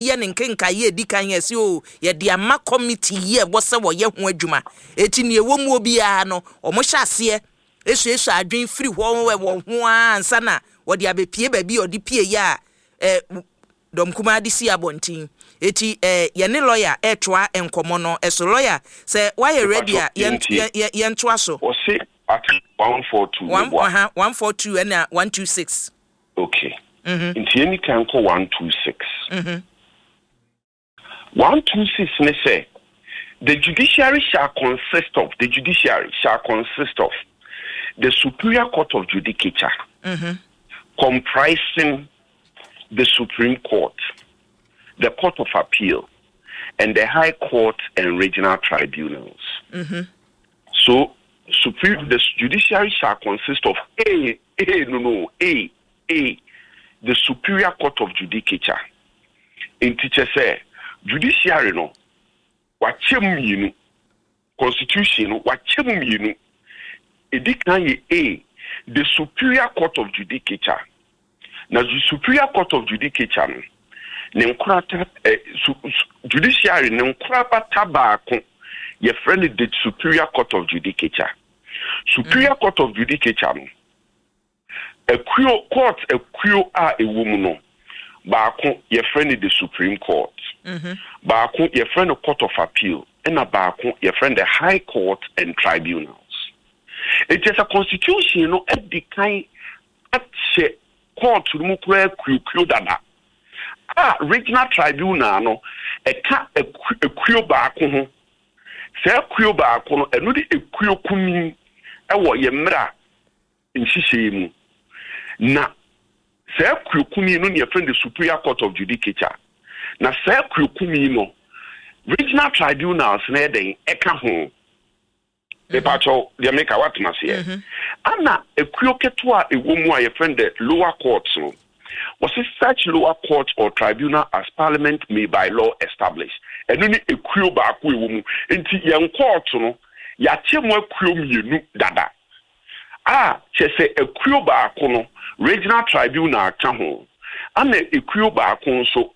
ye ne nkenka ye di kan ye se o ye de ama committee ye bo se wo ye ho adwuma eti ne ewo mu obi a no omo hyase esu adwen free ho ho ansa na wo de abepie ba bi odi pie ya dom kuma di si abontin eti ye ne lawyer etwa enkomo no eso lawyer say why you ready ye ntoa so o say at 142 142 and 126 okay nti any can call 126 126 ne say the judiciary shall consist of the Superior Court of Judicature comprising the Supreme Court, the Court of Appeal, and the High Court and Regional Tribunals. So, the judiciary shall consist of the Superior Court of Judicature. In teacher say, judiciary no, wachem yinu, constitution no, wachem yinu, edikanye the Superior Court of Judicature. Now, the Superior Court of Judicature, judiciary, tabako, your friend the Superior Court of Judicature. Superior Court of Judicature, a court, a woman, Bako, your friend the Supreme Court, Bako, your friend the Court of Appeal, and a Bako, your friend the High Court and Tribunals. It is a constitution, you know, at the kind of court to mukwe dada. Regional tribunal no a kuyo baako ho. Se kuyo baako no eno de kuyo kumi ewo ye mra nhihye mu. Na se kuyo kumi no ne friend the Superior Court of Judicature. Na se kuyo kumi no regional tribunals na den eka ho. The patrol, the America what must here. Anna, a crioketua, a woman, a friend, the lower court. So, was it such lower court or tribunal as Parliament may by law establish? And only a crio back woman into young court, no, Yachimo crium you dada. She say a crio back, no, regional tribunal come home. And a crio back so.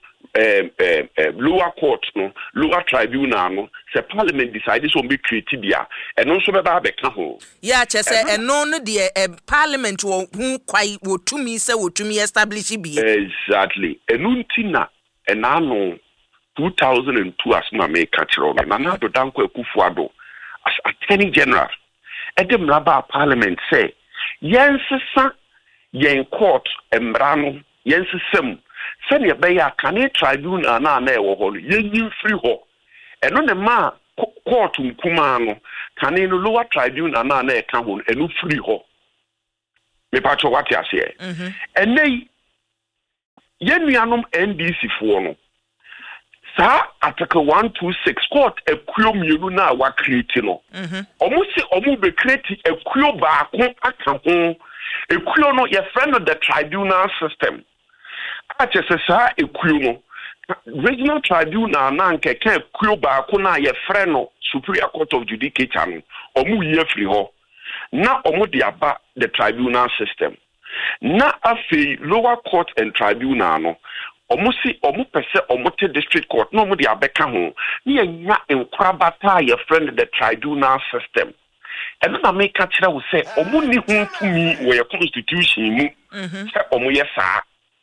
Lower court no lower tribunal no se parliament decide so be create bia and no so be ba beka ho ya che se eno no de parliament wo hu kwai wo tumi se wo tumi establish bi exactly enuntina enano 2002 as na make kachiro na na do danko Akufo-Addo as attorney general edem raba parliament say yensesa yen court emrano yensesem send your bay a can tribunal na ewo ho yen free ho eno ne ma court nkumano can no lower tribunal na e ka ho eno free ho me patcho what ya say enei yenuanom NDC fo no sa article 126 court ekuo mienu na wa create no omu be create ekuo baako aka ho ekuo no your friend of the tribunal system Achesesa ekuyo no regional tribunal na nkeke ekuyo baako na ye frɛ no Superior Court of Judicature no omu ye free ho na omu de aba the tribunal system na afi lower court and tribunal no omu si omu pese omu te district court no omu de abeka ho na nya enkwabata ye friend the tribunal system and na make kire wo say omu ni hu tumi wo ye constitution mu say omu ye saa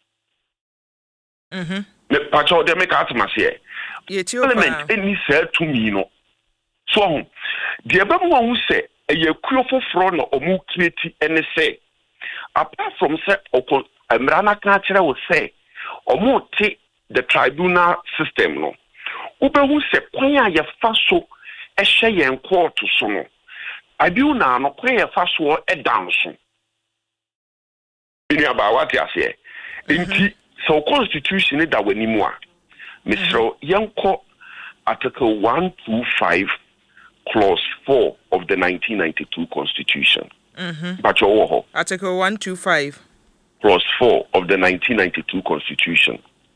me pacho de make atmosphere element any say to me no so the abemu hu say eye kuo foforo no omu create any say apart from say emrana kan kire wo say omu te the tribunal system no ubehu say kwan ya ye fa so ehye yen court so no abiu na no kwan ya fa so e dan so ini aba what ya say inti so constitution that we need more. Mr. Yanko Article 125 Clause 4 of the 1992 Constitution. Article 125 Clause 4 of the 1992 Constitution.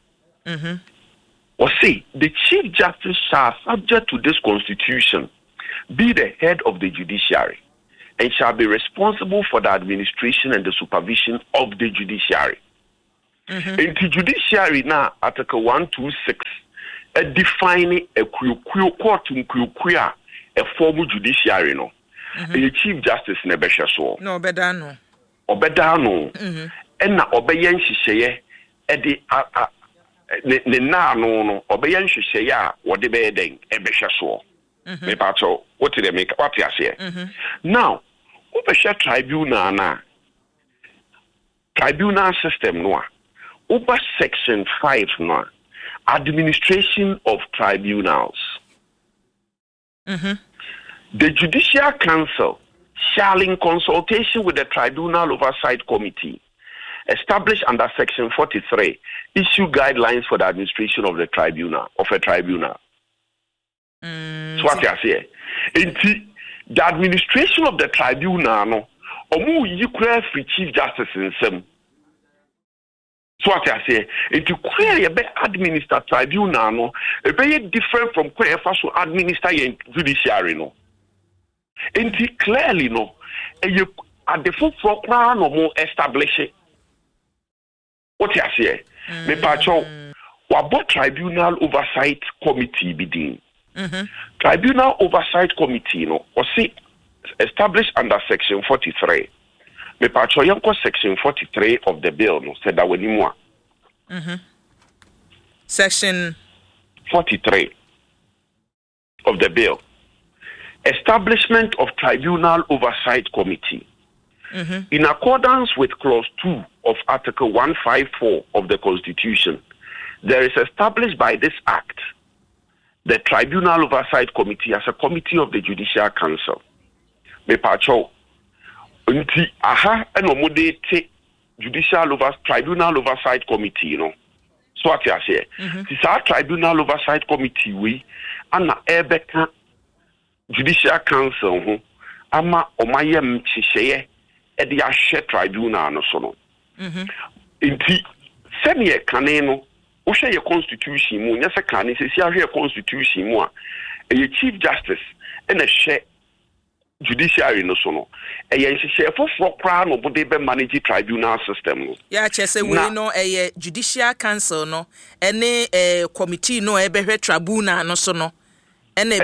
Or say the Chief Justice shall, subject to this Constitution, be the head of the judiciary and shall be responsible for the administration and the supervision of the judiciary. Into judiciary now, Article 126, define a court in Kuya, a formal judiciary, no. A Chief Justice Nebesha so. No, Bedano. Obedano. And na obeyen shisheye, edi ne na no, obeyen shisheye, what the bedeng, ebesha so. Me pacho, what did they make? What you say? Now, Obesha tribunal na. Tribunal system no. Over section 5 no. Administration of tribunals. The Judicial Council shall, in consultation with the Tribunal Oversight Committee, established under section 43, issue guidelines for the administration of the tribunal, of a tribunal. So what I say? The administration of the tribunal, no, omu yikura free chief justice in some. So what I say? To query a administer tribunal, no, a very different from query first to administer judiciary, no. And clearly, no, at the full program, no more establish it. What I say? Me pacho, what Tribunal Oversight Committee be Tribunal Oversight Committee, no, or see established under section 43. Me pacho yanko section 43 of the bill, no, said that when you more. Section 43 of the bill. Establishment of Tribunal Oversight Committee. In accordance with Clause 2 of Article 154 of the Constitution, there is established by this Act the Tribunal Oversight Committee as a committee of the Judicial Council. Me pacho, unti aha enomode te Tribunal Oversight Committee, you know. So what I say? This our Tribunal Oversight Committee we ana ebeka Judicial Council ama omayem chisheye e de ahwe tribunal no so no. Inti senior kaneno wo hwe ye constitution mu nya se kane se si ahwe constitution mu a e chief justice e na hwe judiciary no so no e ye hwe foforo kra no bude be manage tribunal system no. Ya chese we no e Judicial Council no ene committee no e be hwe tribunal no so no. Ebe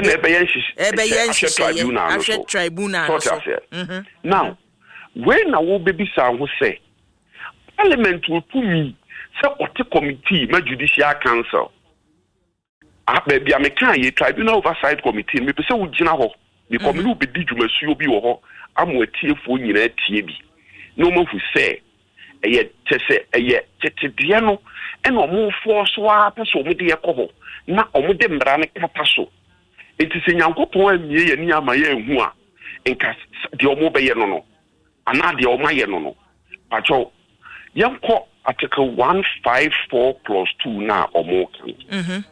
tribunal. Now, when I will be who say Parliament will put me say committee, my Judicial Council. Baby, I can Tribunal Oversight Committee, maybe say we jina ho. The committee will be dijumesu obi wo ho. I'm with TFO nyina tie bi. No more who say tete no and omo force wa person omo de yekoho na omo de mbra ne kata so. It is in Yankopon ye ni amaye hu a enka de omo be ye no ana de omo ye no pacho yanko article 154 clause 2 na omo kan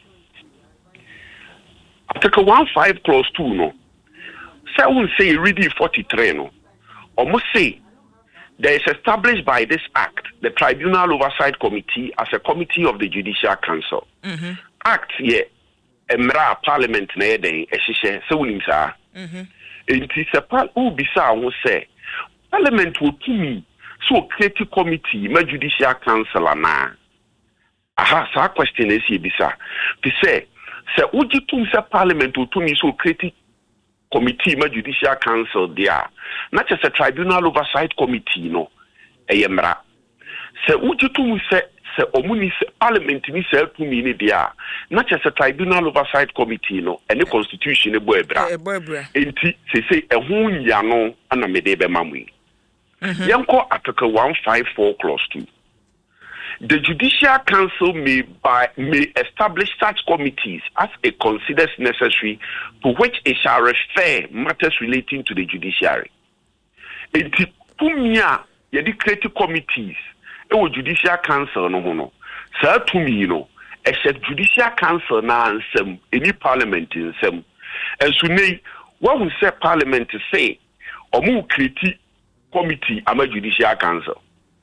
article 155 clause 2 no say we say reading 43 no omo say there is established by this act the Tribunal Oversight Committee as a committee of the Judicial Council. Act ye emra parliament na yeden ehihye se wonim saa enti se bisa wo se parliament will tumi so create committee ma Judicial Council na aha sa question is bisa be say se ujitum se parliament will tumi so create committee ma Judicial Council dia na che se Tribunal Oversight Committee no eyemra se ujitum se omuni parliament ni se tumi ni dia na che se Tribunal Oversight Committee no ene constitution e bo ebra enti se ehun ya no ana mede be mamui yanko article 154 clause 2 the Judicial Council may establish such committees as it considers necessary, to which it shall refer matters relating to the judiciary. Enti kumia yedi create committees Judicial Council no sa tumi no e Judicial Council na ansem any parliament insem enso what we say parliament say omu create committee ama Judicial Council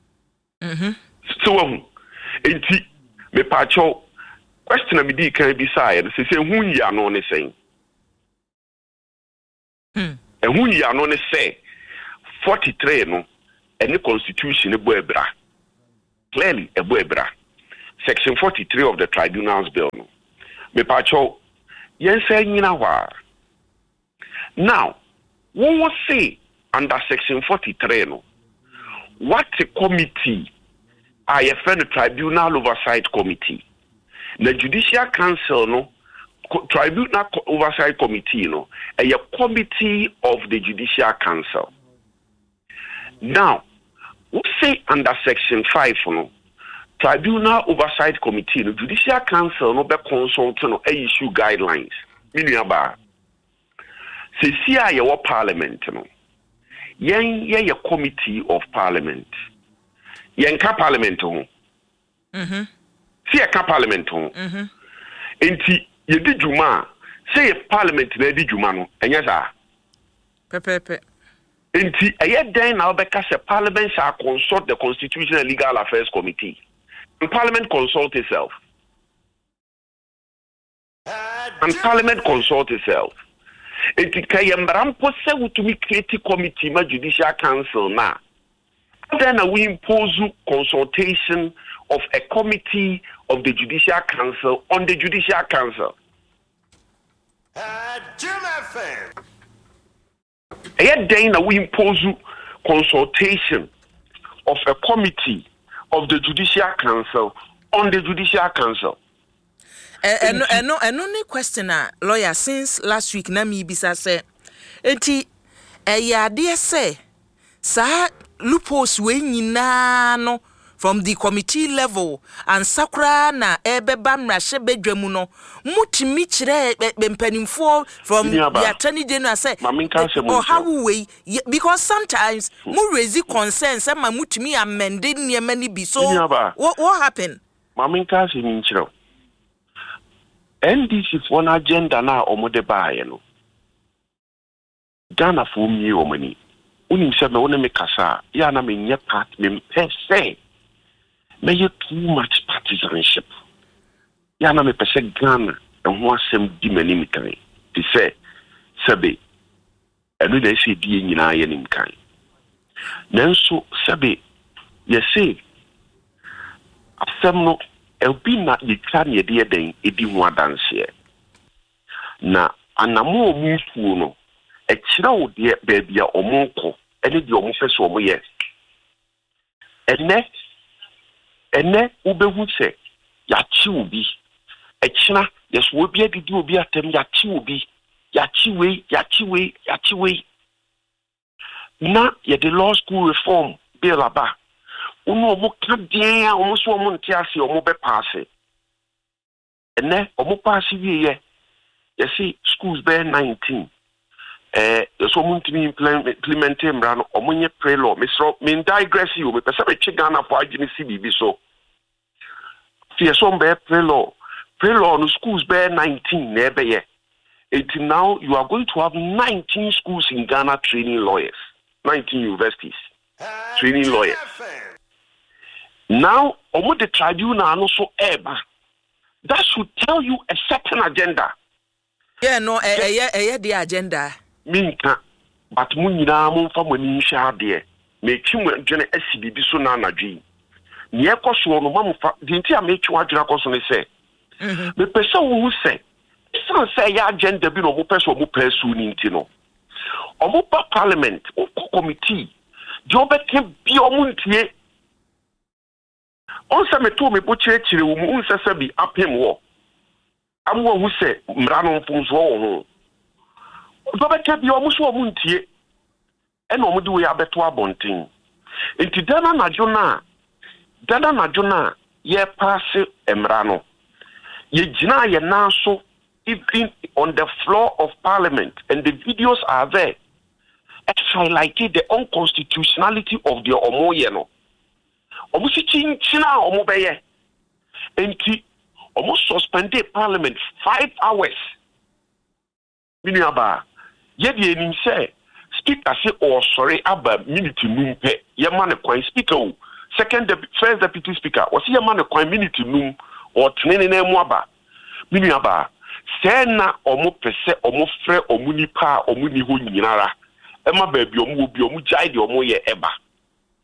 so enti me pacho question me di kan bi sai no se hu ya no ne sen hu ya no ne say 43 no any constitution e bo ebra clearly ebra. Section 43 of the Tribunals Bill. Me pacho, yes, now, what was say under Section 43? No, what a committee? I defend the Tribunal Oversight Committee. The Judicial Council, no, Tribunal Oversight Committee, no, a committee of the Judicial Council. Now, what say under Section 5, no, Tribunal Oversight Committee, the Judicial Council, no, be consult, no, issue guidelines. Meaning about, say, see, your Parliament, no, ye committee of Parliament. Yenka Parliament, see a Parliament, enti ye di juma, say a Parliament, ne di juma no, and yes, Pepe. Enti a yet then now because a Parliament shall consult the Constitutional and Legal Affairs Committee. And Parliament consult itself. And Parliament consult itself. Enti kayambram pose wutumi create committee ma Judicial Council na. Then we impose consultation of a committee of the Judicial Council on the Judicial Council. Yet then we impose consultation of a committee of the Judicial Council on the Judicial Council. And only question lawyer since last week na mi bisa say enti ya de say sa loopholes we nyina no from the committee level and sakura na ebeba mrahye bedwamu no mutimi kire bempanimfo from the attorney general say or how we because sometimes mu raise concerns say ma mutimi amend niema ni bi so what happened maminka se mi kire NDC for an agenda na omode baaye no Ghana for mi omani unim se me wona me kasa ya na me nye part me pese me you too much partisanship ya na me pese Ghana ho asem di mani kan ti se sebe enu na se di nyina ye nim kan nanso sebe ye se asem no elbi na yika ne de den edi ho adanse na anamo omufu no e kira wo de baabia omonko ene de omo fese omo ye ene ubehu se ya chi obi e kira yeso obi adidi obi atem ya chi obi ya chi we na ye the law school reform bill aba uno omo ka den a omo so omo ntia se omo be pass ene omo pass wie ye see schools be 19 so muntimi implement mrano omunye pre law me digress you me pesa be chigana for agini CBB so tie so be pre law no schools be 19 na ebe ye until now you are going to have 19 schools in Ghana training lawyers 19 universities training lawyers now omo the tribunal no so eba that should tell you a certain agenda the agenda minka but munyina mo fa mani hwa de me twim dwene asibibi so na anadwi ne ekoso no mamfa dinti a me twa adwena koso ne se me pesa wo se so say ya agenda bi no mo pesa mo pesu ni nti no omo pa parliament o committee jo beke bi omo ntie on se me to me bo chire wo mu nsese bi apem wo amwo hu se mra no mfumso wo ho Dobeke bi omuso omuntie ena omude we abeto abonten enti dana najona ye pass emra no ye gina ye nanso even on the floor of parliament and the videos are there it highlighted the unconstitutionality of the omoye no omusi chinchina omobeye enti omo suspended parliament 5 hours miniaba yedi enim say speaker say or sorry aba minute num pe ye ma ne kwan speaker o first deputy speaker o say ye ma ne kwan minute num o tene na mu aba miniaba say na omo pese omo frɛ omo nipa omo ni ho nyinara e ma ba bi omo obi omo jai de omo ye eba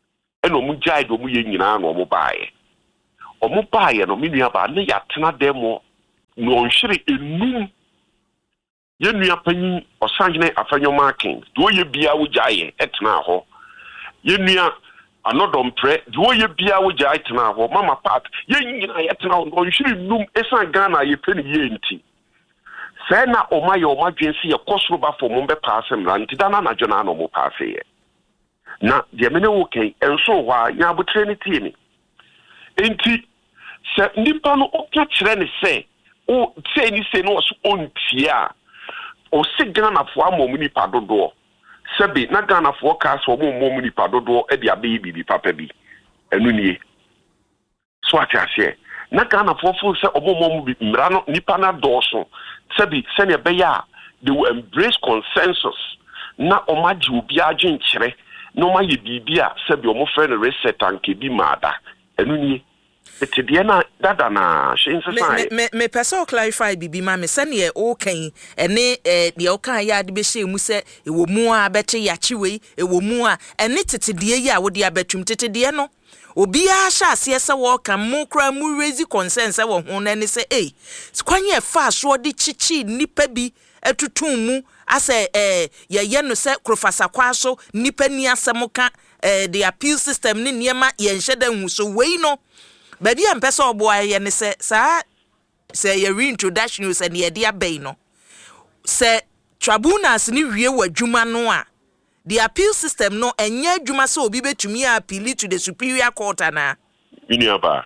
ɛna ɔmo gyae de ɔmo yɛ nyinaa na ɔmo baeɛ no menua ba ne yɛatena dɛ mo na ɔnhwere enum yɛnua panyin ɔsangyene afanyɔma aken de ɔyɛ bia wo gyae ɛtena hɔ yɛnua anɔdɔmprɛ de ɔyɛ bia wo gyae tena hɔ mama pat yɛn nyinaa yɛtena hɔ ɔnhwere enum ɛsan Ghana yɛpɛ ne yɛ nti sɛ na ɔma yɛ ɔma dwen sɛ yɛkɔ soro ba fɔ mo bɛpaase mmara nti da na anadwo na ɔmo paase yɛ na deɛ mene wo kɛn ɛnso hɔ a nyaabotrɛ ne tie ne enti sɛ nipa no ɔka kyerɛ ne sɛ o sɛ ni sɛ no ɔso ɔntie a ɔse Ghanafoɔ ama ɔmo nipa dodoɔ sɛbi na Ghanafoɔ ka sɛ ɔmo ɔmo nipa dodoɔ ɛde abɛyɛ bibi papa bi ɛno nie so ate aseɛ na Ghanafoɔ fo sɛ ɔmo ɔmo mmara no nipa na dɔɔso sɛbi sɛnea ɛbɛyɛ a they will embrace consensus na ɔmo agye obi agye nkyerɛ na ɔmo ayɛ biribi a sɛbi ɔmo frɛ no reset anke bi maada ɛno nie ete deɛ na dada na hwe nsesa me pɛsɛ clarify bibi ma me sɛnea ɔkan ɛne deɛ ɔkan yɛ ade bɛhyɛ mu sɛ ɛwɔ mu a bɛkye yakyewe ɛwɔ mu a ɛne tetedeɛ yi a wode abɛtum tetedeɛ no obiara hyɛ aseɛ sɛ wɔka mo kora mu raise concern sɛ wɔ ho na ne sɛ kwanye ɛfa asoɔ de kyikyi nipa bi atutum mu asɛ yɛyɛ no sɛ krofasakwa so nipa ni asɛm ka the appeal system ne niema yɛnhyɛ da hu so wei no baby ampɛ sɛ ɔboa yɛ ne sɛ yɛ reintroduction sɛ ne yɛde abɛn no sɛ tribunals ne wie wɔ adwuma no a the appeal system no enye adwuma sɛ obi betumi appeal to the superior court ana miniaba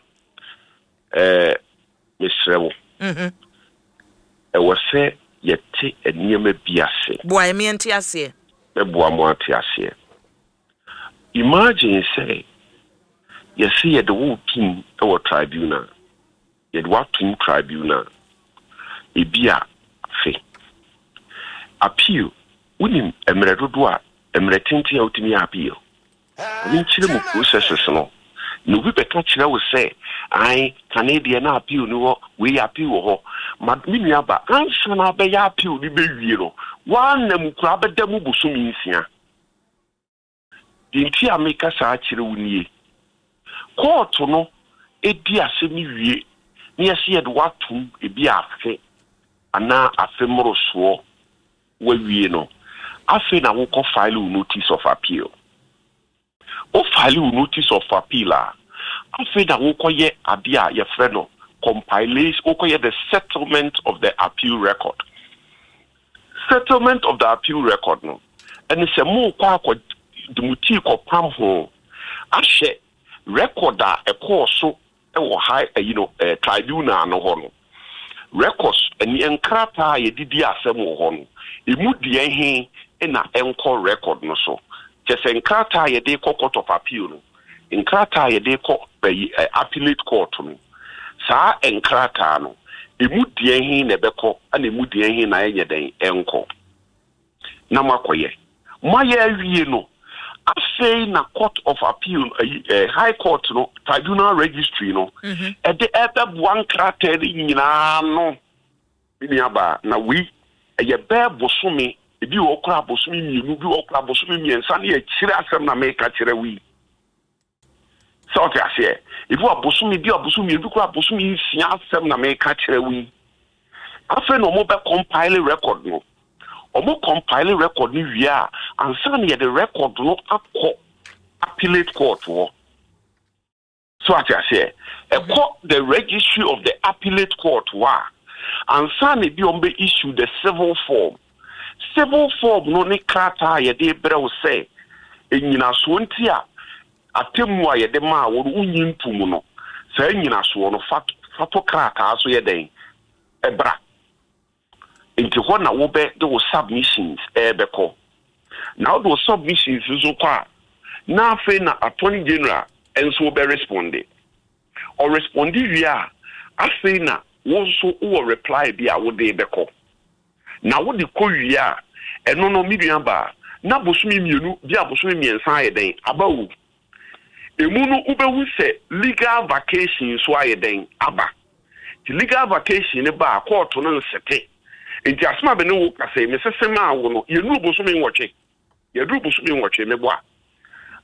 mesrewo ɛwɔ sɛ yɛte eniema bi ase boa me ante ase boa mo ate ase imagine say yɛse yɛde wo pin ɛwɔ tribunal yɛde watum tribunal ebi a fe appeal wonim emre dodo a emre tenti a wotumi appeal ɔno nkyerɛ mu processes no na obi bɛka kyerɛ wo sɛ ai Canadian na appeal no wɔ we appeal wɔ hɔ ma menua ba ansa na bɛyɛ appeal ni bɛwie no wanam kura bɛda mu bosomi nsia dinti a meka saa kyerɛ wo nie court no edi asɛm wie ne yɛse yɛde watum ebi afe ana afe mmorosoɔ wawie no afe na wokɔ file notice of appeal o file notice of appeal a afe na wokɔ yɛ ade a yɛfrɛ no compilation wokɔ yɛ the settlement of the appeal record no ɛne sɛ mo kɔ akɔ demuti kɔ pam ho ahyɛ record a ɛkɔɔ so ɛwɔ high tribunal no hɔ no records ɛni nkrataa yɛdidi asɛm wɔ hɔ no emu deɛ he na ɛnkɔ record no so kyɛsɛ nkrataa yɛde kɔ court of appeal no nkrataa yɛde kɔ appellate court no saa nkrataa no emu deɛ he na ɛbɛkɔ ana emu deɛ he na ɛnyɛ den ɛnkɔ na makɔyɛ mayɛ awie no afei na court of appeal high court no tribunal registry no ɛde ɛbɛboa nkrataa nyinaa no biniaba na we ɛyɛ bɛɛ bosome ebi wɔ kora bosome mmienu bi wɔ kora bosome mmiɛnsa ne yɛkyerɛ asɛm na meka kyerɛ wi sɛ ɔte aseɛ ebi wɔ bosome bi wɔ bosome mmienu bi kora bosome nsia asɛm na meka kyerɛ wi afei na ɔmo bɛ compile record no ɔmo compile record ni wie a ansa na yɛde record no akɔ appellate court wɔ so ate aseɛ ɛkɔ the registry of the appellate court wɔ ansa na bi ɔmo bɛ issue the civil form no ne krataa yɛde brɛ wo sɛ enyinaso nti a atemu a yɛde ma a wɔn unyi ntum no saa enyinaso no fato krataa so yɛ den ɛbra nti hɔ na wobɛ de wo submissions ɛbɛkɔ na wo submissions nso kɔ a na afei na attorney general nso wobɛ responde o responde wie a afei na wo nso wo reply bi a wo de bɛkɔ na wo de kɔ wie a ɛno no midua ba na bosumi mienu bi a bosumi miensa ayɛ den abawu emu no wobɛhu sɛ legal vacation so ayɛ den aba ti legal vacation ne ba court no nsete nti asma be ne wo kase me sesema wo no yenu bosumi nwɔtwe yɛduru bosumi nwɔtwe me boa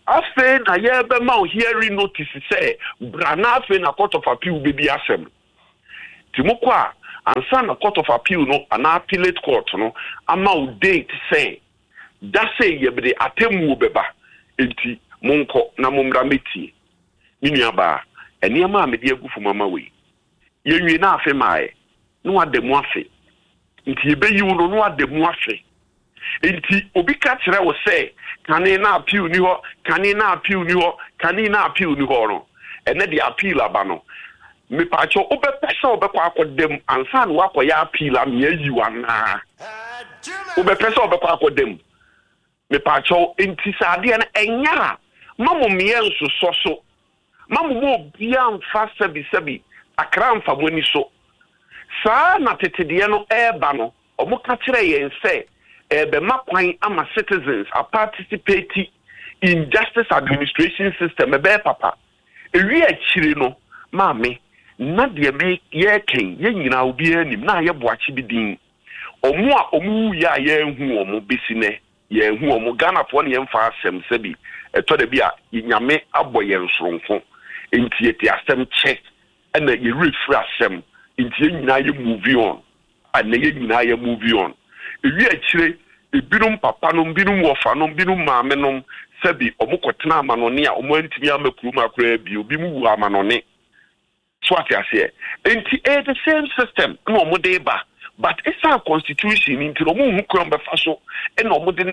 Afe na ye be ma hearing notice say brana afe na court of appeal be bi asem. Timokwa ansa na court of appeal no ana appellate court no ama date say that say ye be the atemu beba enti monko na momra meti minua ba eniama amede agufu mama we yenwie na afe mae no ademu afe enti ebeyi wo no ademu afe enti obi ka kire wo say kane na appeal ni ho kane na appeal ni ho kane na appeal ni ho no ene de appeal aba no me pa cho obe pesa obekwa akodem ansa na wakoya appeal am yayi wana obe pesa obekwa akodem me pa cho enti sade na enyara mamu mienso soso mamu mo bia mfa sebi akra mfa moni so saa na tetede no eba no omo ka kire yen se be makwan ama citizens are participating in justice administration system be papa ewi akire no maame na de me ye ken ye nyina obi anim na ye boachi bidin omo a omu ya ye hu omo besine ye hu omo Ghana fo ne yemfa asem sebi eto de bia nyame aboye nsoronko enti eti asem che na ye refra asem enti ye nyina ye move on ana ye nyina ye move on ewi akire ebinum papa no binum wofa no binum maame no sebi omukotena amanone a omo antimi amakuru makura bi obi mu wu amanone so atiase enti the same system no omo dey ba but it's our constitution into omo hu kron be fa so e no omo dey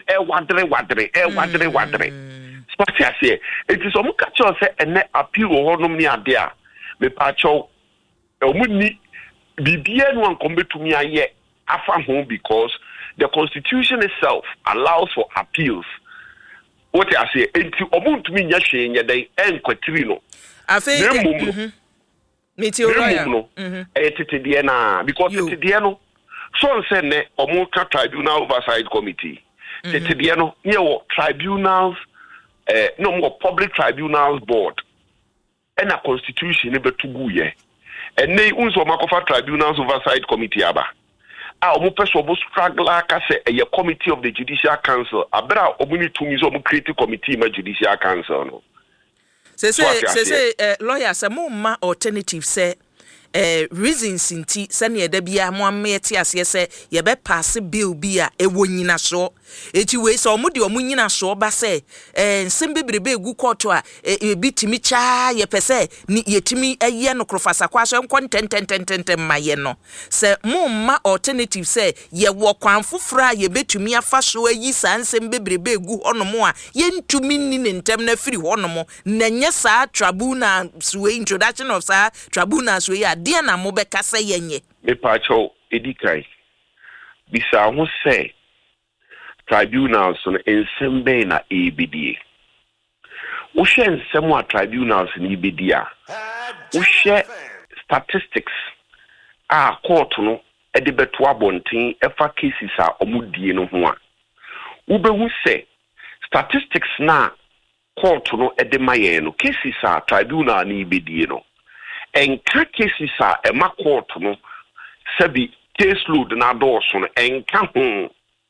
wadre so atiase it is omo ka cho say ene appeal ho no ni ade a me pa cho omo ni bibia no ankombetumi aye afa ho because the constitution itself allows for appeals. What I say, enti omuntumi nya hwe nya dai enkwatiri no. Afi meteoraya no. Tetede na because tetede no so say ne omuka tribunal oversight committee. Tetede no ye wo tribunals no more public tribunals board. And a constitution ne betugu ye. Enne unso makofa tribunals oversight committee aba. Omo person omo struggle aka say a committee of the judicial council abra omo ni tumi so omo create committee ma judicial council no say lawyer say mo ma alternative say reasons inti sane da bia mo amete ase say ye be pass bill bia ewo nyina so eti we so omo de omo nyina so ba say nsem bebrebe egu court a bitimi cha ye pese ni yetimi eye no krofasa kwa so nkon tenten maye no say mo ma alternative say ye wo kwan fofora ye betumi afa so ayi sa nsem bebrebe egu honomo a ye ntumi ni ntem na firi honomo na nye sa tribunal suwe introduction of sa tribunal suwe dia na mo be kasa yenye me pa cho edikai bisa ho say tribunals no ensembe na EBDA wo hwe nsem a tribunals ni EBDA wo hwe statistics a court no e de beto abonten efa cases a omudie no ho a wo be hu say statistics na court no e de maye no cases a tribunal ni EBDA no enka cases a ema court no sabi case load na dooso no enka ho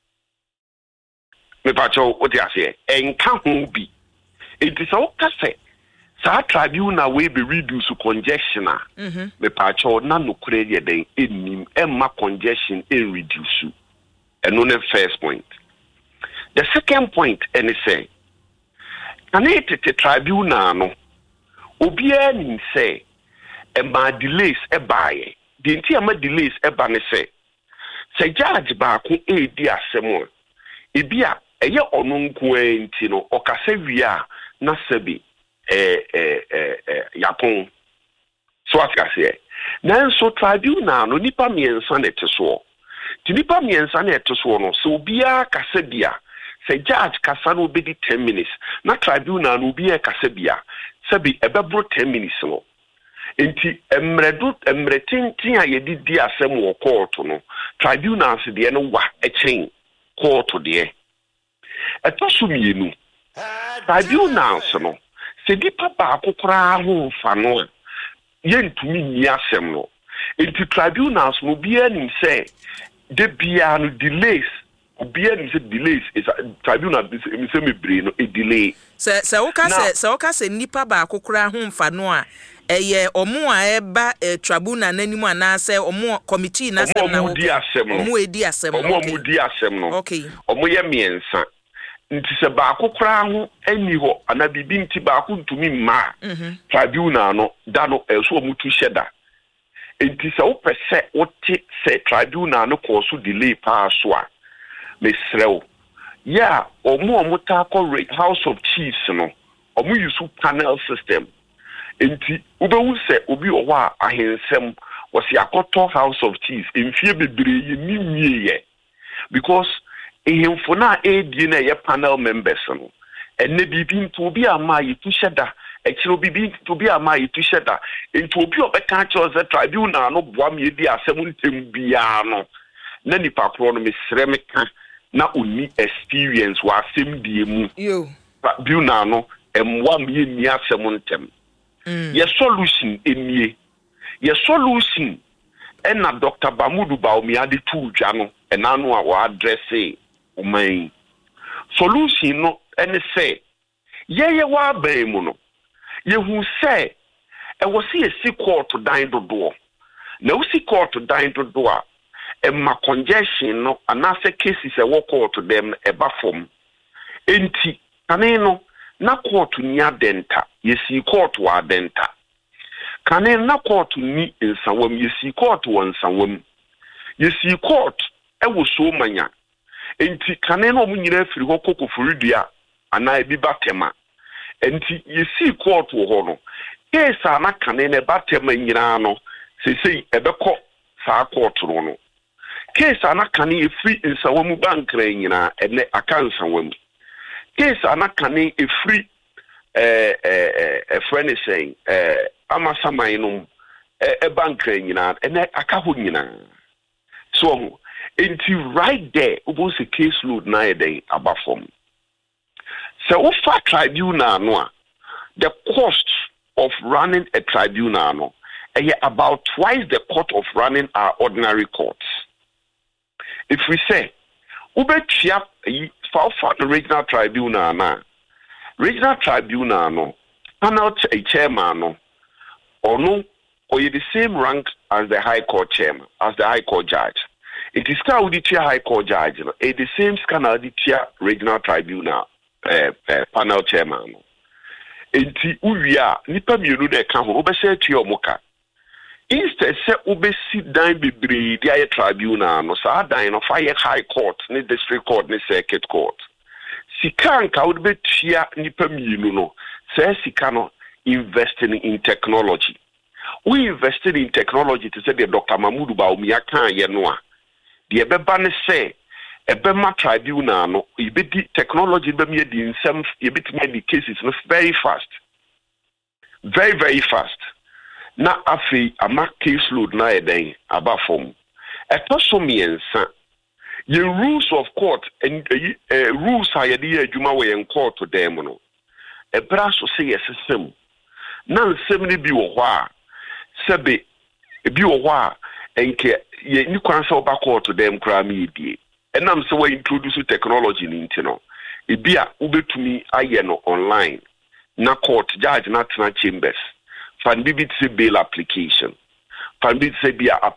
me pacho oti ase enka ho bi enti so ka se sa tribunal we be reduce congestion a me pacho na no kure ye den enim emma congestion e reduce eno ne first point. The second point ene say anete tribunal no obi ani say emma delays e baaye the entire delays e ba ne say judge ba ko e di asemo e bia eye ono nko enti no okasa wia na sabi yapon so akase nanso tribunal no nipa miensa na teso ti nipa miensa na teso no so bia kasa bia se judge kasa no be di 10 minutes na tribunal no bia kasa bia sabi ebebro 10 minutes no enti emretintin a yedi di asem wo court no tribunals de no wa echen court de etosumienu tribunals no se di papa akokora ho fa no yentumi ni asem no enti tribunals no bia nim say de bia no delays Obia ni say delays is tribunal say me brain no a delay. Se woka se nipa ba akokora ho mfa no a eye omo a eba tribunal nanimu ana se omo committee na sem na omo edi asem no okay omo ye miensa nti se ba akokora ho ani ho ana bibi nti ba akon ntumi ma tribunal no da no so omo tu sheda nti se wo pese wote se tribunal no ko so delay pa so a mesrew ya omo ta ko House of Chiefs no omo use panel system enti ubewu se obi owo a ahensem wasi akoto House of Chiefs emfie bebre ye nimie because ehemfo na edi na ye panel members no enne bibi nto obi ama yitu sheda ekiro bibi nto obi ama yitu sheda enti obi obeka choose tribunal no boa me di asem ntem bia no na nipa kro no mesre meka na oni experience wa asem die mu tribunal no emwa me ni asem ntem ye solution enie ye solution na Dr. Bamudu Bawumia de tu dwa no enanu a wa address umai solution no ene say ye wa ban mu no ye hu say e wo se esi court dan dodo na wo si court dan dodo a e ma congestion no anase cases e wo court dem e ba fom enti ane no na court ni adenta ye si court wa adenta kane na court ni nsawam ye si court wa nsawam ye si court e wo so manya enti kane no mu nyina afiri ho kokofurudua ana ebi batema enti ye si court wo ho no case ana kane ne batema nyina no sesei ebekọ saa court no case ana kane efiri nsawam bankra nyina ene aka nsawam case ana kane efiri friend saying amasamai no bankra nyina ene aka ho nyina so until right there was a case load na eden abafom so ofa tribunal no the cost of running a tribunal no about twice the cost of running our ordinary courts. If we say ubetia for the regional tribunal na regional tribunal no panel a chairman no or no or you the same rank as the high court chairman as the high court judge. It is still the high court judge, it the same scanner the regional tribunal panel chairman. Enti uwia nipa mienu de ka ho obese tue omoka. Instead se obesi dan bebre di aye tribunal no sa dan no fire high court ni district court ni circuit court. Sika nka wo be tua nipa mienu no se sika no investing in technology. We invested in technology to say the Dr. Mamudu Bawumia kan ye no a the ebeba ne say ebema tribunal no ibedi technology be me di nsem ibeti me di cases no very fast, very fast. Na afi ama case load na eden abafom etoso miensa ye rules of court and rules are ye adwuma we en court to dem no ebra so say yesesem na nsem ni bi wo ho a sebe bi wo ho a enke ye ni kwan se oba court to dem kra me die enam se we introduce technology ni ntino ebia ubetumi aye no online na court judge na tena chambers fan bibi tse bail application fan bibi tse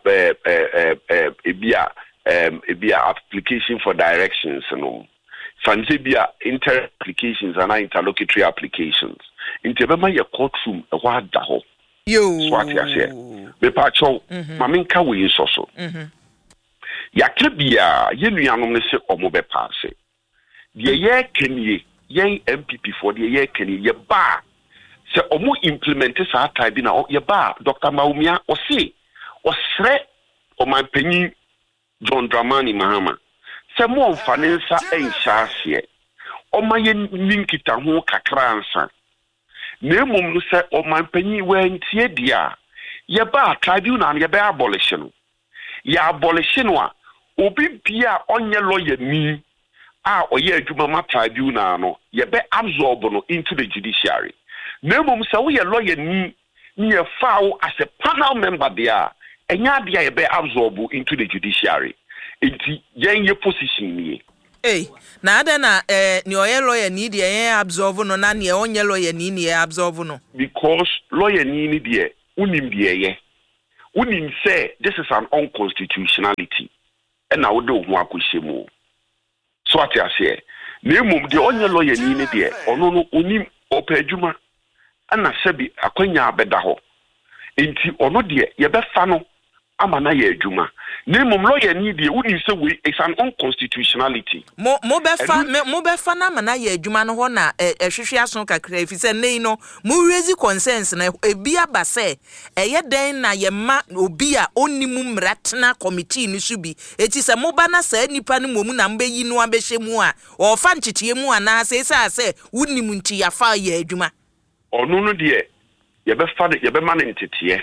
bia application for directions no fan tse bia inter applications and interlocutory applications intebema ye courtroom e wa da ho yo swat ya se be pa cho maminka we so ya kebia ye nuanom ne se omo be paase de ye kenie yen MPP for de ye kenie ye ba se omo implement sa tribe na ye ba Dr. Bawumia osre o man panyin John Dramani Mahama se mo mfanensa enhyase o ma ye linkita ho kakransa na emum no se o man panyin we ntie dia ye ba tribunal ye be abolition ya abolition wa obi bia onye lawyer ni a oye adwuma ma tribunal no ye be absorb no into the judiciary. Nemum se wo ye lawyer ni ye foul as a panel member there enya dia ye be absorb into the judiciary. Enti yen ye position ni Hey, na ada na ni oye lawyer ni de absorb no na ne onye lawyer ni absorb no. Because lawyer ni de unim de ye. Unim say this is an unconstitutionality. And na wo do ho akohyemu. So ati ase. Na emum de onye lawyer ni de ono no unim opadwuma. Ana sebi akwanya abeda ho. Enti ono de ye be fa no ama na ye adwuma. Na emum lawyer ni de unim say we is an unconstitutionality. Mo be fa na ama na ye adwuma no ho na ehwehwe aso kakra efi se nei no mo raise concerns na ebi aba se eye den na ye ma obi a onimu mratna committee ni so bi eti se mo ba na sa nipa no momu na mbeyi no abehye mu a o fa nchechie mu ana se se unimu nti ya fa ye adwuma ono no de ye be fa ye be ma ne ntete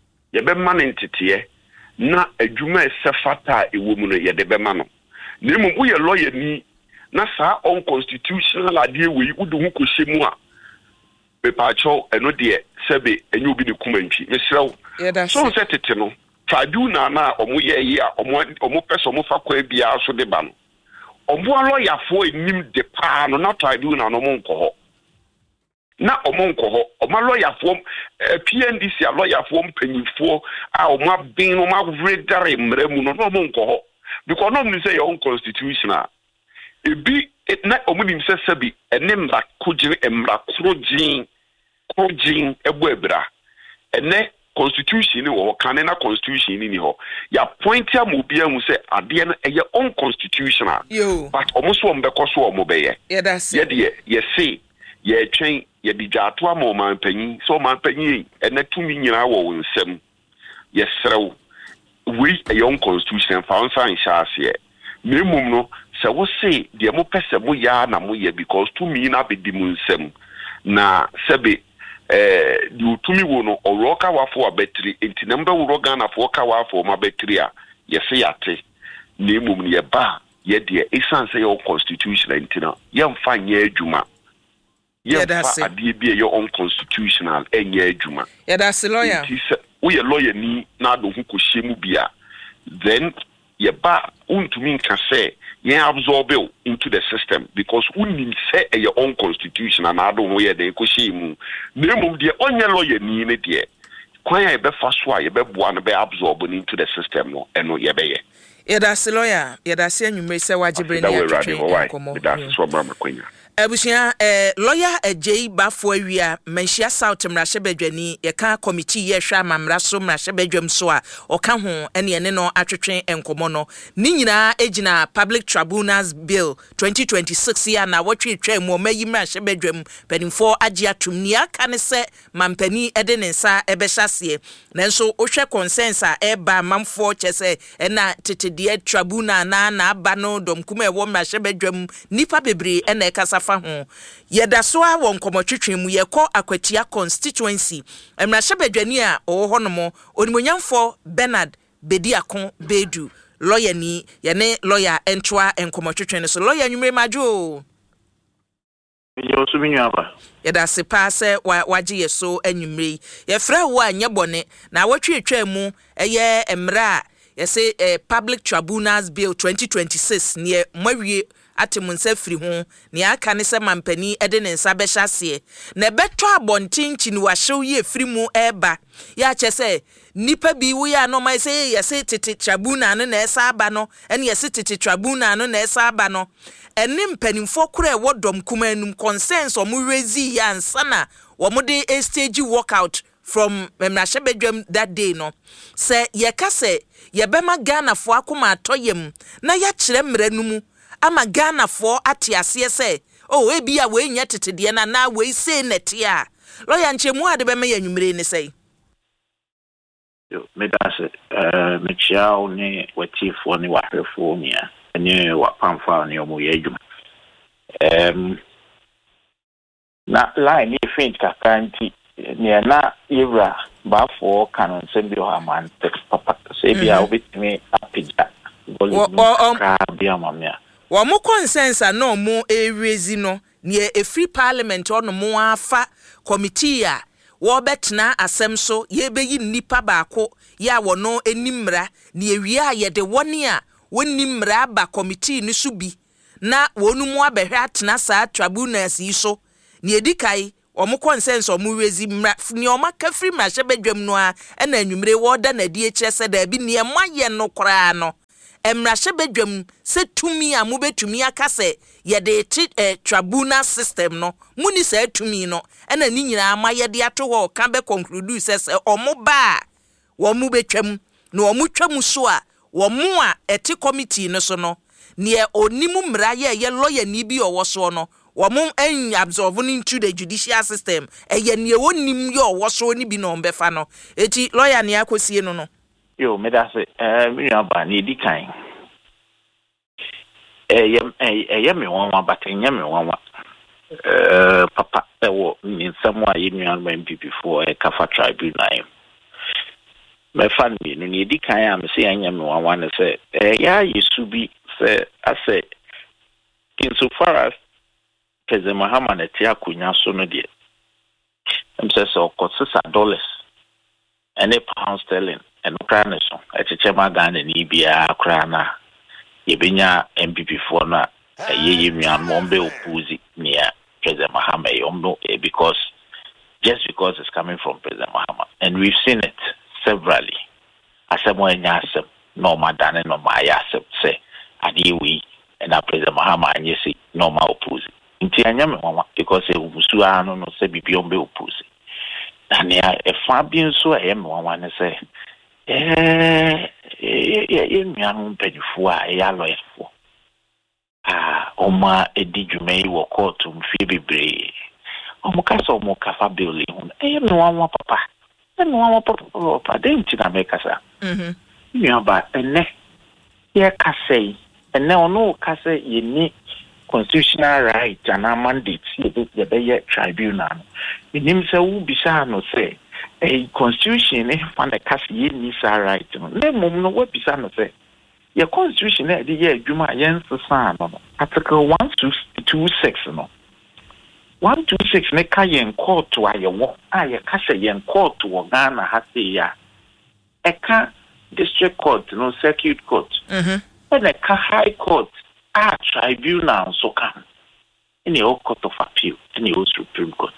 na adwuma esefata ewo mu no ye de be ma no na emum wo ye lawyer ni na sa unconstitutional ade we udu hu kohyemu a pepacho eno de sebe enye obi ne kumantwi mesrew so se tete no tribunal na omo ye a omo pese omo fa kwa bia so de ba no omo lawyer fo enim de pa no na tribunal no mo nko na omo lawyer fo PNDC a lawyer fo mpanyifo a omo abin no ma redare mremu no omo nko because no me say your unconstitutional ebi na omo nim say sabi enemra kujire emra krojin ebo ebra ene constitution ni wo kan na constitution ni ho ya point am obi am say ade na eye unconstitutional but omo so mbeko so omo beye ye de ye say ye twen ye di jato am man panyin so man panyin ene tumi nyina wo nsem ye serew we a young constitution found sign shase memum no se wo say de mo pese mo ya na mo ye because to me na be di munsem na sebe du tumi wo no oroka wafo abetri enti number wo Ghana fo ka wafo ma betri a ye se yate memum ne ye ba ye de esan say your constitution enti na ye mfa nya adwuma ye fa ade bi ye unconstitutional enya adwuma ye da se lawyer we a lawyer ni na do hu ko hyemu bia then ye ba untumi nka say ye absorb into the system because unim say e your own constitution na do hu ye de ko hyemu na mum de onye lawyer ni ne de kwan ya be fa so a ye be boa no be absorb into the system no eno ye be ye da se lawyer ye da se anwumre se wagibre ni atwetwe komo da so ba makwanya Abusia lawyer J Bafo awia manhia South Mrahye Badwani ye ka committee ye hwa mamra so Mrahye Badwam so a oka ho ene no atwetwe enkomo no ni nyina egina Public Tribunals Bill 2026 ya na wotwetwe mu mayi Mrahye Badwam penimfo age atum ni aka ne se mampani ede ne nsa ebehyasie nanso ohwe consensus eba mamfo chese na tetede tribunal na aba no domkuma e wo Mrahye Badwam nipa bebre ena ekasa ho yeda so a won komotwetwe mu yekọ akwatia constituency Mrahye Badwani a ho no mo onimonyamfo Bernard Bediakon Bedu lawyer ni ye ne lawyer entwa enkomotwetwe ne so lawyer nwumre majo yo so binyu aba yeda se pa se waje ye so anwumre ye fra wo anye bone na wotwetwe mu eye emra ye se Public Tribunals Bill 2026 ne mawie atimunsa firi ho ne aka ne se mampani ede ne nsa behyasie na beto abontinchi ni wahyew ye firi mu eba ya chese nipa bi wo ya no mai se ye se tete tribunal no na esa aba no ene ye se tete tribunal no na esa aba no ene mpanimfo kura e wodom kuma anum consensus omu rezi ya ansana wo de stage walkout from Mrahye Badwam that day no se ye ka se ye bema Ghana fo akoma atoyem na ya kire mranumu ama Ghana for atiase se ebi a we nya tetede na we say nete a lawyer nchemu ade be me yanwumre ne sei yo medase mechiao ni watifo ni wahwefo nia ene wapamfa ni omo yedwuma na line ni faint kakanti ni na ira bafo kanon sembi o aman text papa se bia obitimi apija bia mamia wa mo consensus no mo erezi no ne e free parliament ono mo afa committee a wo betena asem so ye beyi nipa baako ya wono enimra ne ewie a ye de woni a woni mra ba committee ni so bi na wonu mu abehwe atena saa tribunals yi so ne edikai omo consensus omo wezi ni omo kafiri ma hye badwam no a na anwumre wo da na die kyerese da bi ne moye no kora no emra hye badwam se tumi a mo betumi akase ye de tribunal system no muni sa tumi no na ni nyina ma ye de ato ho ka be conclude se omo ba wo mo betwam na omo twam so a wo mo a eti committee no so no ne onimu mra ye lawyer ni bi owo so no wo mo en absorb into the judicial system ye ne wonim ye owo so ni bi no mbefa no eti lawyer ne akosie no no yo me da se me aba ni di kan me wanwa batenya me wanwa papa wo ni samwa ye nuan MPP for Kafa tribunal me fan ni no ni di kan am se anya me wanwa ne se ya yesu bi se ase in so far as President Mahama na tia kunya so no de say so $6 and pound sterling and Ukraine so echeche magana ni bia kra na yebenya MPP for na ye nwan mombe opuzi near President Mahama because it's coming from President Mahama, and we've seen it severally. Asemo enyasem no madane no mayasem say adiwi and President Mahama anyesi no ma opuzi nti anyame mama because ebusu anu no se bibiombe opuzi na ne efa bi nso mama ne se ye nwan mpanyifo a ya loyefo oma edijumei wo court mfie bebre omukasa omukafa bill hu nwa papa papa dem ti na mekasa nwa ba ene ye kasei ene ono kase ye ni constitutional right and a mandate ye be tribunal minim se wo bisa no say a constitution fan the kase ye ni sa right no na mum no wo bisa no say your constitution na the year adwuma yen sesa no article 1226 no 126 ne ka yen court wa ye wo ye ka se yen court wo Ghana ha se ya e ka district court no circuit court and e ka high court tribunal so can in the court of appeal in the Supreme Court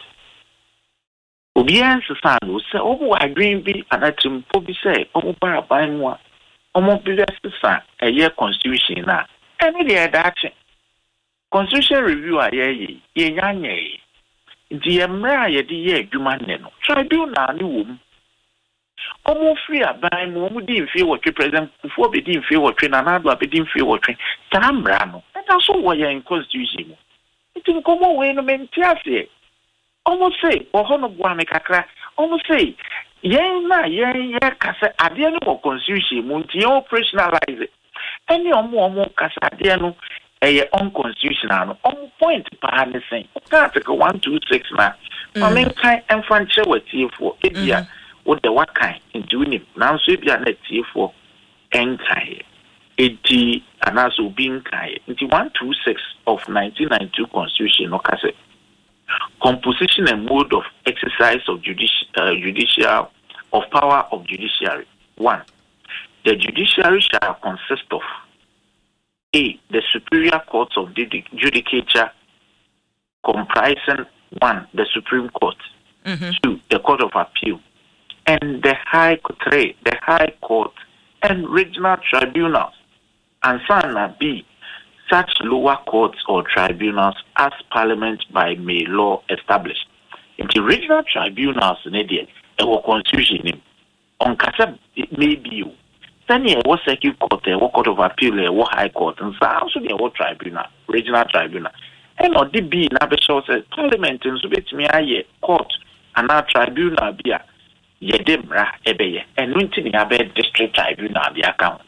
obian sesa no se obo adwen bi anatim po bi se obo ba ban wa omo bi sesa eye constitution na any the that constitution review a ye nyanye ndi emra ye de ye adwuma ne no tribunal ni wo omo free aban mo mu di mfie wotwe president Kufuor be di mfie wotwe na Nadu be di mfie wotwe tamra no eta so wo ye constitution mo nti ko mo we no mentiase omo say ohono bua me kakra omo say ye kasa ade no constitution mo nti operationalize any omo kasa ade no unconstitutional no on point pa ne sen article 126 na mamen kan emfanche watiefo ebia wo de wakan ntunim na so ebia na tiefo enkai edi anaso binkai nti 126 of 1992 constitution no kase composition and mode of exercise of judicial of power of judiciary. 1. The judiciary shall consist of A. The superior courts of judicature comprising 1. The Supreme Court, 2. The Court of Appeal, and the High Court and regional tribunals, and B. Such lower courts or tribunals as Parliament by may law established. In the regional tribunals in India, a constitution on Kasa maybe you. Then you was circuit court, a court of appeal, a high court, and so also the tribunal, regional tribunal. And or the be na be show say Parliament in subit me aye court and our tribunal bia ye demra ebeye and winti ni abe district tribunal the account.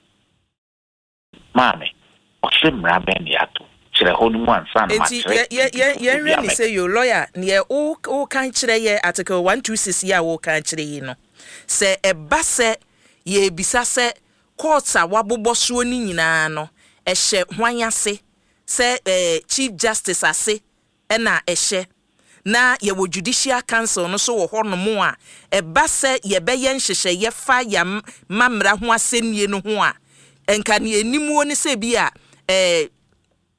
Mame osemra ben yato kire honu ansa na kire ye really say your lawyer ne o kan kire ye article 126 ya wo kan kire yi no se eba se ye bisa se court a wabobɔ so ni nyina no ehye hwanyase se chief justice ase na ehye na ye wo judicial council no so wo hɔ no mo a eba se ye bɛyɛ nhyehyɛ ye fa ya mamra ho asɛnnie no ho a enka ne animuo ne se bi a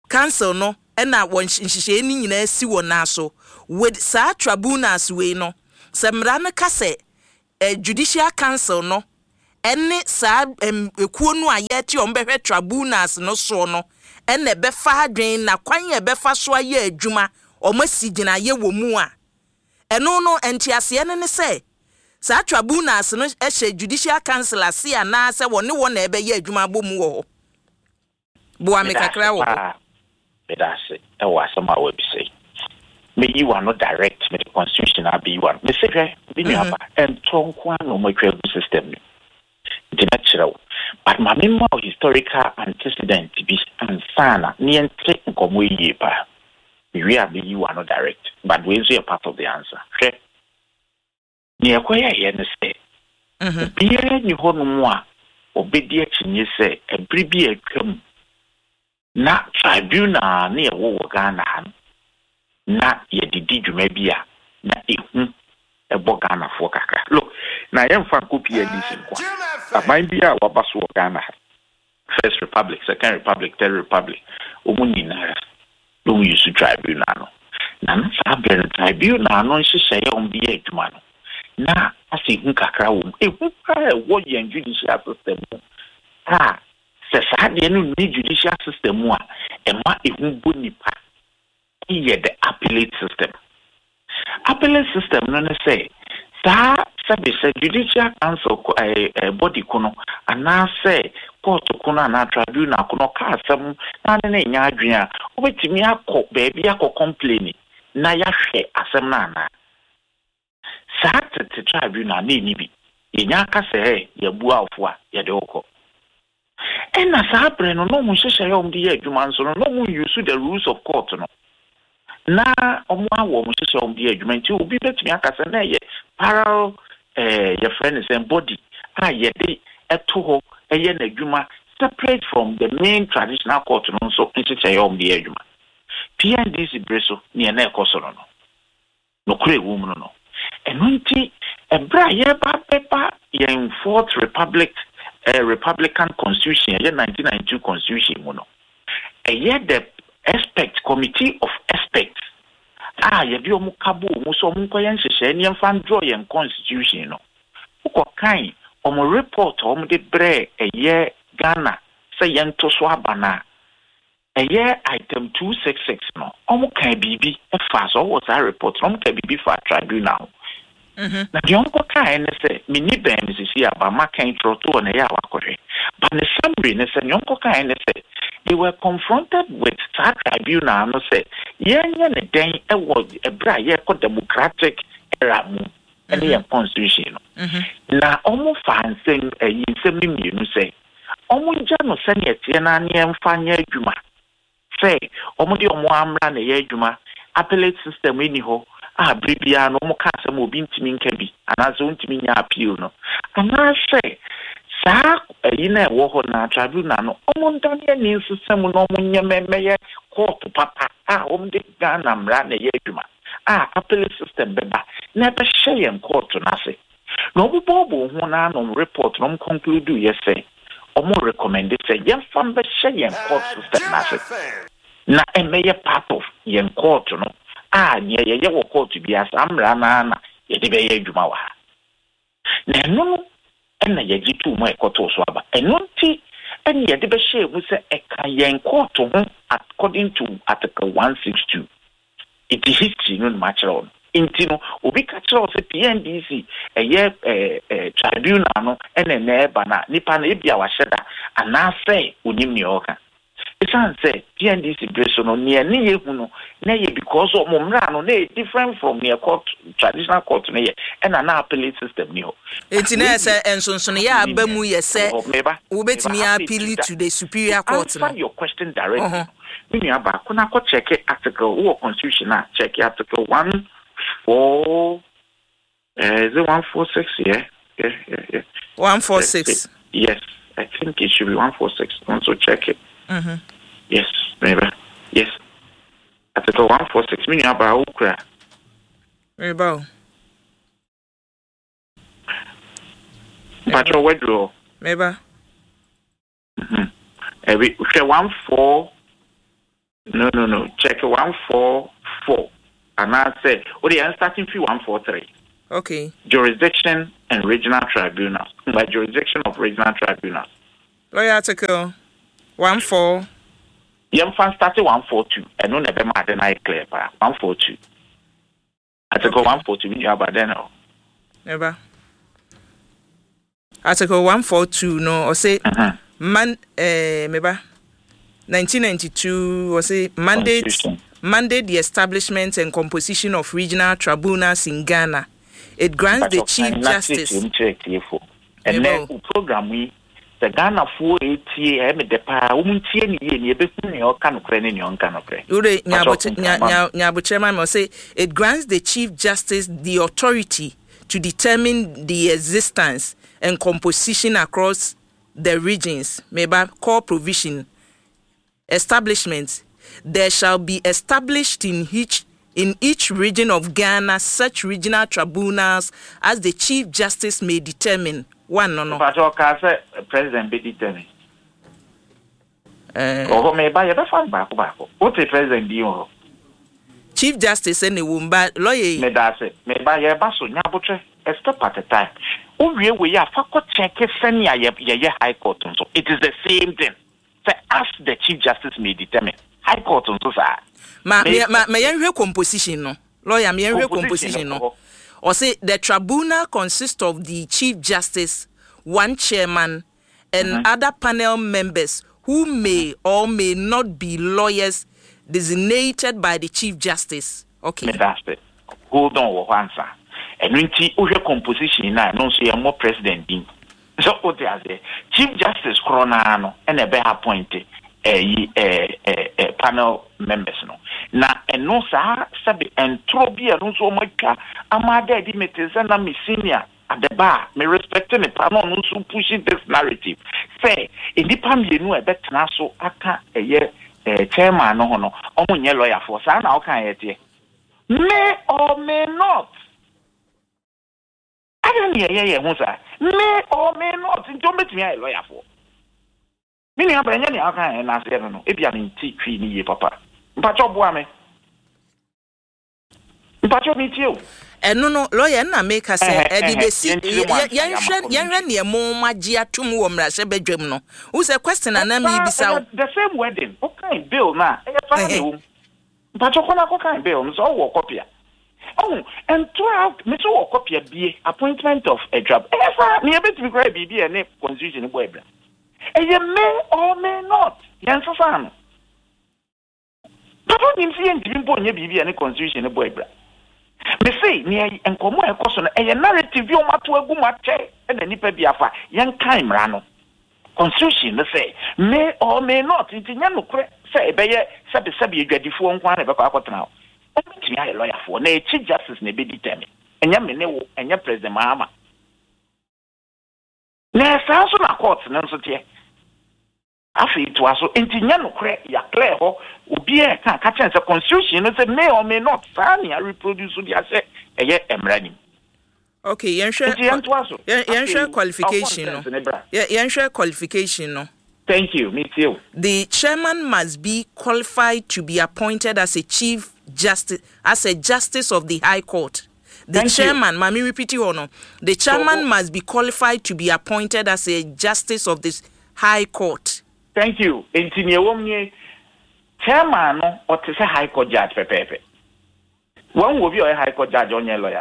council no na won nhihye ni nyina si wona so with sa tribunals we no semra no kase judicial council no ene sa ekuo no aye ti on behwe tribunals no so no ene befa adwen na kwan ye befa so aye adwuma omasi gina ye wo mu a eno no entiase ne se sa tribunals no ehye judicial council ase ana se wone wona ebe ye adwuma bomu wo bo amekakra wo bedase e wa sama we bi say me you are not direct me the constitution abi you are me say bi ni aba and tonko no mo twa system the natural but my memory historical antecedent be ansana ni entre nkomo yi pa we are be you are not direct but we is a part of the answer okay ni akoya ye ne say biere ni ho no mo a obedi akinye say ebri bi atwam na tribunal na wo Ghana na ye didi dwuma bia na ehu ebo Ghana fo kakra look na ye mfa copy edisi kwa aban bia wabaso Ghana First Republic, Second Republic, Third Republic omuni na do use tribunal no na sabe tribunal no nhihye ye ombia adwuma no na asihu kakra wo ehu ka wo ye judicial system se saade no ni judicial system a ema ehu bonipa iye the appellate system no say sa sabe se judicial council body kono ana say court kono ana tribunal kono ka asem na ne nya adwen a obetimi akọ baabi akọ complain na ya hwe asem na ana sa tete tribunal na ni bi yenya ka se ye bua ofo a ye de okọ ena sa abre no mo hyehyɛ yom de adwuma nso no mo use the rules of court no na omo awo mo hyehyɛ yom de adwuma nti obi betumi akasa na ye parallel your friend is body ye de eto ho ye na adwuma separate from the main traditional court no so hyehyɛ yom de adwuma PNDC breso ne na ekoso no kure wo mu no eno nti ebra ye ba pepa ye Fourth Republic Republican Constitution, the 1992 Constitution, the expect committee of experts. You do mukabu, muso munkoyen sheni fan draw yen constitution. Uko kind report de bre Ghana say yen to swabana. Item 266 no. Kai bibi fast or was a report kai bibi for tribunal. Na the uncle can say, Mini Bams is here by Macan Troto and a Yawakory. But the summary, the uncle can say, they were confronted with that tribunal and say, Yen a day a was a bright democratic era and the constitution. Now, almost fine saying a yin you say, almost Jano Senate and Fanya Juma. Say, almost your Moamran a Juma, appellate system anyhow. Bribia no mo kasa mo bintimi nkabi anazo ntimi nya appeal no ana say sa yina e wo ho na tribunal no omondan ye ni system no mo nya memeye court papa omde Ghana mra na ye adwuma appellate system beba na be share court na se no bobo ho na no report no conclude ye say omo recommend say ye fam be share court system na se na emeye part of ye court no ye wo court bi asamra na ye de be ye adwuma wa na no na ye gitu mo ekoto so aba eno nti en ye de be share mu se eka ye court ho according to article 162 it is history no natural nti no obi ka tro se PNDC tribunal no na eba na nipa na ebia wa hyeda ana say onim ne oka it's say PNDC breso no near ni yehu na ye because of mumra no na different from near court traditional court na ye and an appellate system ni ho enti na say ensonso no ya abamu ye say wo betimi appeal to the superior court no your question directly me aba kuna ko check article wo constitution na check article 14 is it 146 yeah 146 yes I think it should be 146 also check it. Yes, maybe. Yes. Article 146 meaning about Ukra. Rebel. Patrol withdraw. Maybe. Every 14 No. Check 144. And I say, I'm starting fee 143. Okay. Jurisdiction and regional tribunals. By jurisdiction of regional tribunals. Lawyer article 14. Young fan started 142. And no never matter than I clear 142. Article 142 you have then. Never. Article 142 no or say maybe 1992 or say mandate the establishment and composition of regional tribunals in Ghana. It grants the Chief Justice. And then program we the Ghana 480 the pa umuntie ni ye ni ebekunu yo kanokre ni on kanokre. Ure nyabo chairman must say it grants the Chief Justice the authority to determine the existence and composition across the regions. Maybe core provision establishments. There shall be established in each region of Ghana such regional tribunals as the Chief Justice may determine. One no. But President be determine. Oh, me buy a fan back. What the President do? Chief Justice and the Wumba lawyer. Me that's it. Me buy a basso nyabutre a step at a time. Oh, we are for check send ya High Court. So it is the same thing. So as the Chief Justice may determine. High Court on so far. May I composition no? Lawyer, may I composition no? Or say the tribunal consists of the Chief Justice, one chairman, and other panel members who may or may not be lawyers designated by the Chief Justice. Okay. That's it. Hold on, one sir. And when you composition now, no say more president. So what they say, Chief Justice Coronano and a better appointed panel members no. Na eno sa sabi entro bi eno so maka amade di meteza na mi senior at the bar me respecting the panel no so pushing this narrative say enipa mienu e betena so aka chairman no ho no omunye lawyer for sa na okan ye may or may not I don't hear who say may or may not don't make me a lawyer for Mini abanya ni aka na se no e bia ni ti twi ni ye papa mpacho boa me mpacho mi ti o no lawyer na make us e di besi yenhwe ne mo magye atum wo mrase badwam no who say question na me bisa the same wedding okay bill na e fa na wo mpacho kona ko kan bill so wo copy oh and throughout me so wo copy bie appointment of a job e fa me be to be bia ne constitution bo ebra and you may or may not. Yan Safano. But don't you see any bonny baby and a constitution a boy. Me say, near and come a question, a narrative you mat to a gumate and a nipper biafa, young time rano. Constitution, let's say, may or may not. It's in Yano say, Bayer, Sabi, ready for one about now. Only me a lawyer for, nay, Chief Justice may be determined. And Yamino and your President Mahama. Na also na court na nso tie afi to aso entinya no kre ya clear ho obi e kan ka chen se constitution no say may or may not fan ya reproduce the ase eye emrani okay yen share qualification no yen share qualification no thank you me too the chairman must be qualified to be appointed as a chief justice of the High Court. The chairman, Mami repeat you or no? The chairman must be qualified to be appointed as a justice of this High Court. Thank you. Chairman, or to say High Court judge, Pepe. One will be a High Court judge on your lawyer.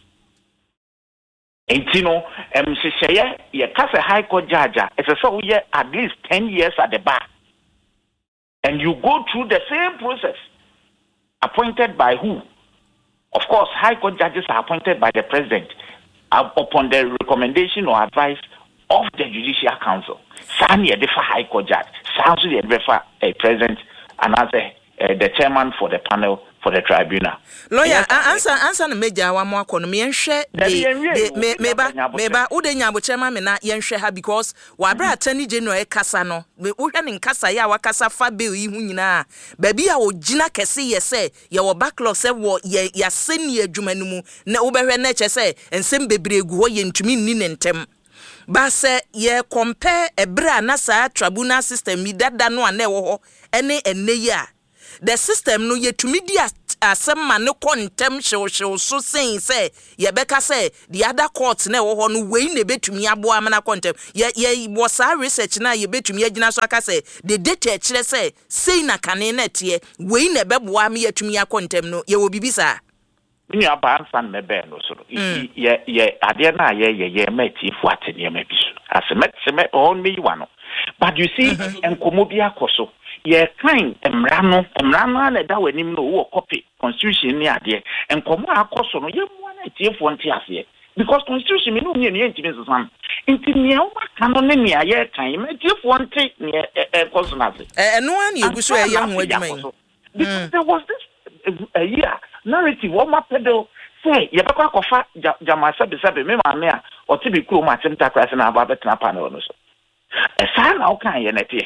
Intino, Msishaye, ye cast a High Court judge, it's a so year at least 10 years at the bar. And you go through the same process. Appointed by who? Of course, High Court judges are appointed by the President upon the recommendation or advice of the Judicial Council. Some year differ High Court judge, some year differ a President and other the chairman for the panel for the tribunal. Lawyer, answer the major one more kono me nhwe meba udenya bo chairman me na yenhwe ha because wabra attorney general e kasa no me uhwe ne nkasa ya wakasa fa bill yi hu nyina ba bia ogina kese ye se ye wo backlog se wo ya seni adwuma no mu na ubehwe na che se ensem bebregu ho ye ntumi nni ne ntem ba se ye compare ebra na sa tribunal system mi dada no ane wo ho ene yi a the system no yetumi di asem ma ne kontem hyew so say yebeka say the other courts na wo ho no we na betumi abo amana kontem ye was research na ye betumi agina so aka say the data kire say na kane na tie we na beboa me yetumi akontem no ye wo bibisa ni abansan mebe no so ye ade na ye meti fu atene ma bisu aseme on me wano but you see enkomo bi akoso ye kind emrano na da wanim no wo copy constitution ni ade enkomo akoso no ye mu na tie fu nti ase because constitution me no nie ntimi nsam nti ne o maka no ne ne aye kan me tie fu nti ne koso na ase eno an ye guso ye hu adwuma yi because there was this a year narrative what my pedal say ye be kwa kofa jama sabe me ma me a o ti bi kuro ma tem takrase na aba betna panel no so esa na o kan ye na tie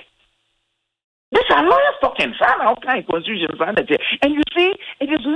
this are lawyers talking sa na o kan constitution sa na tie and you see it is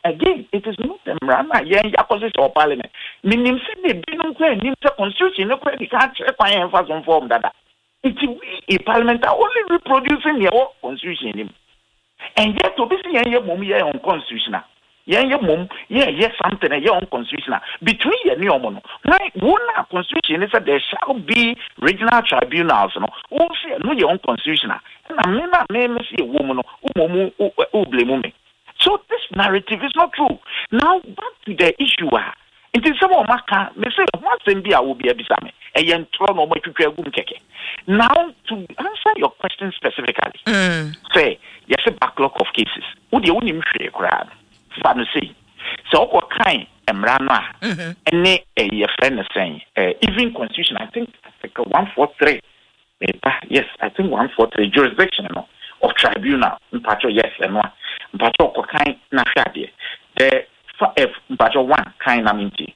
not the rana ye yakose or parliament minim se ne binum kwa nim se constitution ne kwa di ka kire kwa ye fa some form dada it we a parliament are only reproducing your constitution and yet to be see ye mom ye on constitutional ye mom ye something ye on constitutional between ye ni omo no like one constitution is that there shall be regional tribunals no who say no ye on constitutional na me see a woman no umomu blame me. So this narrative is not true. Now back to the issue it is some of maka me say one thing be I will be abisame e yen tro no mo twetwa gum keke. Now to answer your question specifically say yes a backlog of cases wo de wonim hwe kra fa no say so ko kan emra no a ene e friend saying even constitution I think Article 143 yes I think 143 jurisdiction no of tribunal mpacho yes eno mpacho ko kan na hwade mpacho 1 kan na minti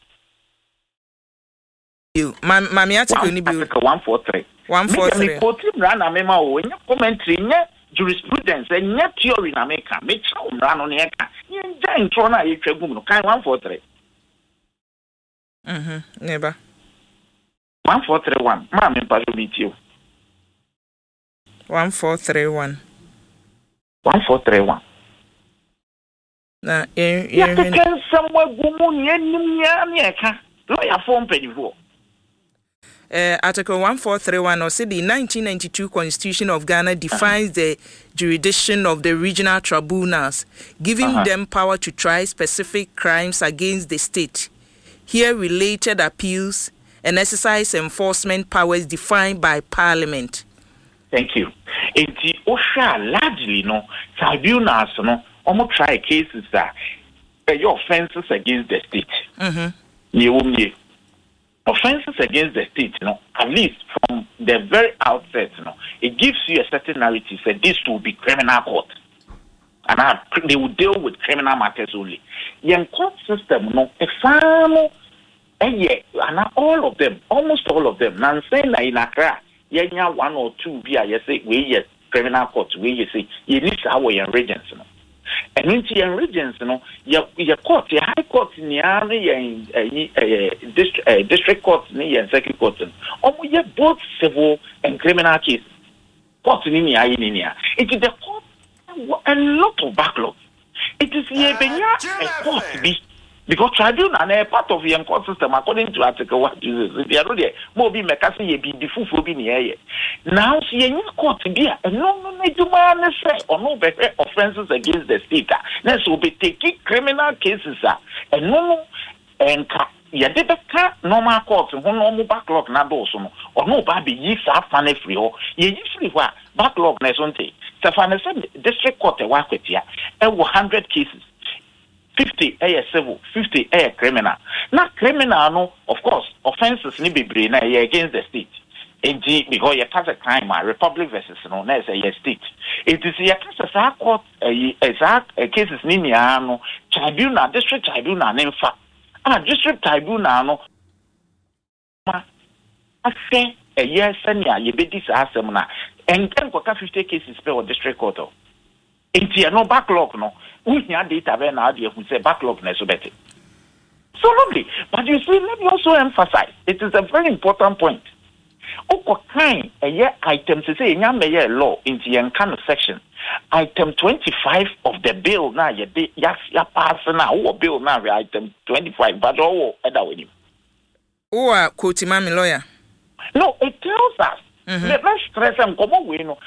you mami article ni bi 143 me quote na me ma o nya commentary nya jurisprudence nya theory na me ka me cha umra no ne ka nya intro na ye twagum no kan 143 neba 1431 ma me mpacho minti 1431 na ya can somewhere gumu nim ya eka lawyer form pedivo Article 1431 or say the 1992 Constitution of Ghana defines the jurisdiction of the regional tribunals, giving them power to try specific crimes against the state, hear related appeals, and exercise enforcement powers defined by Parliament. Thank you. In the OSHA largely no tribunals no try cases that your offenses against the state. Offenses against the state, at least from the very outset, it gives you a certain narrative that this will be criminal court. And they will deal with criminal matters only. Young court system, all of them, almost all of them, Nansena in Accra, yenya 1 or 2 via say we criminal court, we say you need our regions. And in the regions, your court, your high court, district court, and circuit court, both civil and criminal cases. Court in India, it is the court a lot of backlog. It is a court because tribunal are part of the court system according to Article 1. They are really more be mekasi be fufu be near. Now see any court be no say or no offenses against the state. Let's be taking criminal cases and no and yadebeka normal court who no backlog na do so or no ba be yi sa fane free or ye free wa backlog na sonte. Safane district court wa kwetia 100 cases. 50 civil, 50 criminal. Now criminal no, of course, offenses ni be na against the state. Because you case a crime, Republic versus no, na a state. It is your case a court, cases ni tribunal, district tribunal, in fact, district tribunal no. I say a year senior, you be this assemna, and then 50 cases per district court. It's no backlog no. We hear data when idea who say backlog na so better. So lovely. But you see, let me also emphasize, it is a very important point. Oko kind item to say nyame law in the kind of section. Item 25 of the bill now ya pass now or bill now item 25 but all other with him. Quote mami lawyer. No, it tells us. Let's stress and come away no.